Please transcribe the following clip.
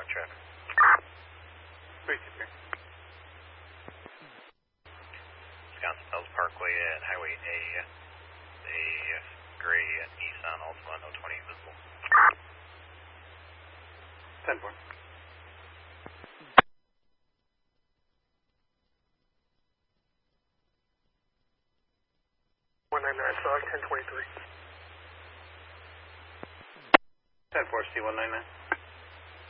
on traffic. 323. Wisconsin Dells Parkway at Highway A. A gray Nissan Altima, no 20 visible. 10-4. SOG 1023. 10-4, C-199.